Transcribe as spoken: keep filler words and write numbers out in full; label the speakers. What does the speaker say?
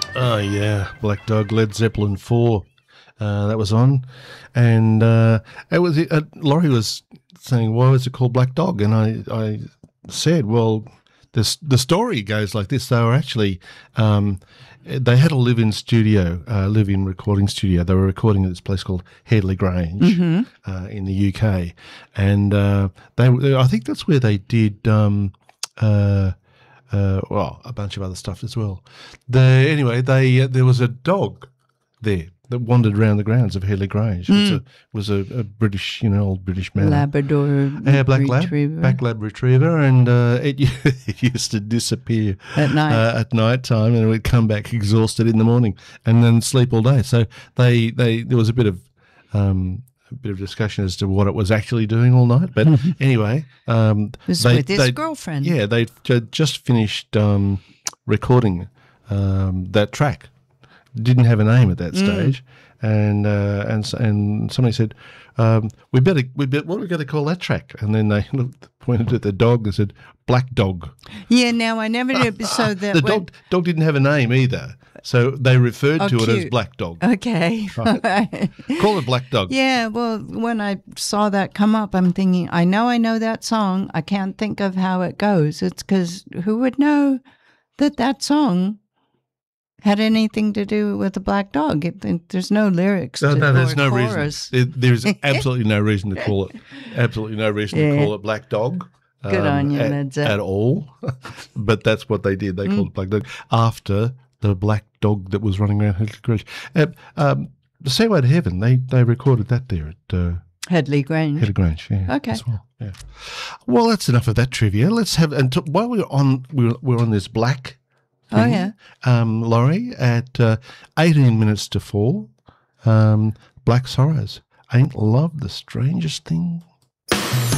Speaker 1: Oh, yeah. Black Dog, Led Zeppelin four. Uh, that was on. And uh, it was uh, Laurie was saying, why was it called Black Dog? And I, I said, well, this, the story goes like this. They were actually, um, they had a live-in studio, uh, live-in recording studio. They were recording at this place called Headley Grange mm-hmm. uh, in the U K. And uh, they, I think that's where they did... Um, uh, Uh, well, a bunch of other stuff as well. The, anyway, they uh, there was a dog there that wandered around the grounds of Headley Grange.
Speaker 2: Mm.
Speaker 1: It was, a, was a, a British, you know, old British man.
Speaker 2: Labrador
Speaker 1: yeah, black
Speaker 2: retriever.
Speaker 1: lab, black lab retriever, and uh, it, it used to disappear
Speaker 2: at night.
Speaker 1: Uh, at night time, and it would come back exhausted in the morning, and then sleep all day. So they, they there was a bit of um, a bit of discussion as to what it was actually doing all night. But anyway, um,
Speaker 2: it was
Speaker 1: they,
Speaker 2: with his
Speaker 1: they,
Speaker 2: girlfriend.
Speaker 1: Yeah, they just finished um, recording um, that track. Didn't have a name at that
Speaker 2: Mm.
Speaker 1: stage, and uh, and and somebody said, um, "We better we better what are we going to call that track?" And then they looked, pointed at the dog and said, "Black Dog."
Speaker 2: Yeah, now I never did. So that
Speaker 1: the
Speaker 2: when,
Speaker 1: dog dog didn't have a name either, so they referred
Speaker 2: Oh,
Speaker 1: to it as
Speaker 2: cute.
Speaker 1: Black Dog.
Speaker 2: Okay.
Speaker 1: Right. Call it Black Dog.
Speaker 2: Yeah, well, when I saw that come up, I'm thinking, I know I know that song. I can't think of how it goes. It's because who would know that that song had anything to do with a black dog? It, it, there's no lyrics.
Speaker 1: No,
Speaker 2: to,
Speaker 1: no, there's
Speaker 2: or
Speaker 1: no
Speaker 2: chorus.
Speaker 1: reason. There, there's absolutely no reason to call it. Absolutely no reason
Speaker 2: Yeah.
Speaker 1: to call it Black Dog.
Speaker 2: Good on you,
Speaker 1: at,
Speaker 2: Led Zepp.
Speaker 1: at all. But that's what they did. They
Speaker 2: Mm.
Speaker 1: called it Black Dog after the black dog that was running around Headley Grange. Uh, um, the Stairway to Heaven, they, they recorded that there at uh,
Speaker 2: Headley Grange.
Speaker 1: Headley Grange. Yeah,
Speaker 2: Okay.
Speaker 1: as well. Yeah. Well, that's enough of that trivia. Let's have and t- while we're on we're, we're on this black.
Speaker 2: Oh,
Speaker 1: thing,
Speaker 2: yeah.
Speaker 1: um, Laurie at uh, eighteen minutes to four. Um, Black Sorrows. Ain't love the strangest thing?